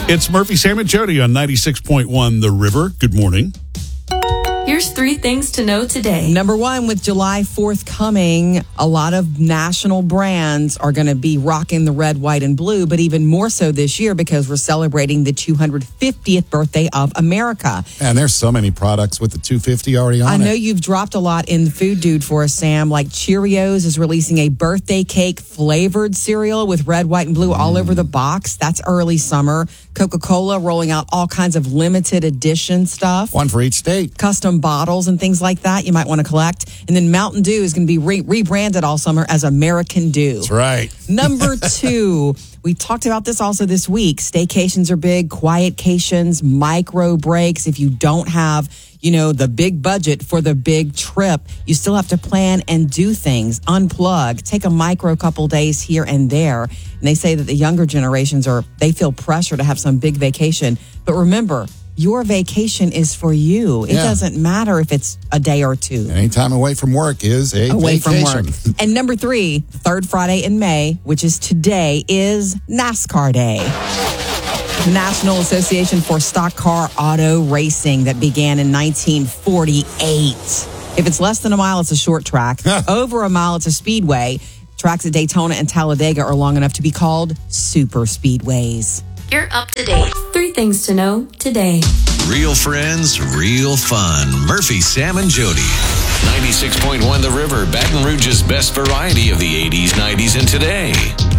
It's Murphy, Sam, and Jody on 96.1 The River. Good morning. Here's 3 things to know today. Number 1, with July 4th coming, a lot of national brands are going to be rocking the red, white, and blue, but even more so this year because we're celebrating the 250th birthday of America. And there's so many products with the 250 already on it. I know you've dropped a lot in the food dude for us, Sam, like Cheerios is releasing a birthday cake flavored cereal with red, white, and blue all over the box. That's early summer. Coca-Cola rolling out all kinds of limited edition stuff. One for each state. Custom bottles and things like that you might want to collect. And then Mountain Dew is going to be rebranded all summer as American Dew. That's right. Number 2, we talked about this also this week. Staycations are big, quietcations, micro breaks. If you don't have, the big budget for the big trip, you still have to plan and do things, unplug, take a micro couple days here and there. And they say that the younger generations they feel pressure to have some big vacation. But remember, your vacation is for you. It doesn't matter if it's a day or 2. Any time away from work is a away vacation. from work. And number 3, third Friday in May, which is today, is NASCAR Day. The National Association for Stock Car Auto Racing that began in 1948. If it's less than a mile, it's a short track. Over a mile, it's a speedway. Tracks at Daytona and Talladega are long enough to be called super speedways. You're up to date. 3 things to know today. Real friends, real fun. Murphy, Sam, and Jody. 96.1 The River, Baton Rouge's best variety of the 80s, 90s, and today.